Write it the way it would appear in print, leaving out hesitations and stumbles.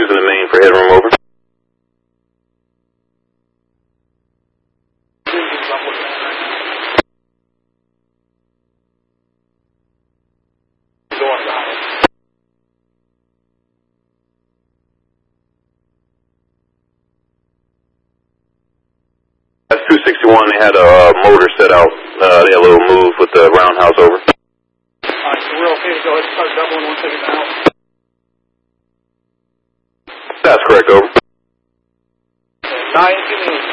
in the main for headroom over. That's 261. They had a motor set out. They had a little move with the roundhouse over. Alright, so we're okay to go ahead and start doubling once they get out. That's correct, over. 9, give me